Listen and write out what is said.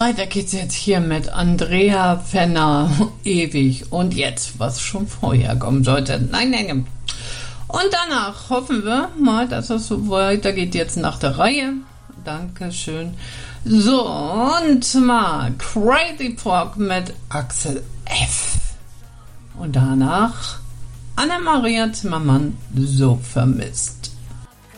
Weiter geht's jetzt hier mit Andrea Fenner, ewig. Und jetzt, was schon vorher kommen sollte. Nein. Und danach hoffen wir mal, dass es so weitergeht jetzt nach der Reihe. Dankeschön. So, und mal Crazy Frog mit Axel F. Und danach Anna-Maria Zimmermann, so vermisst.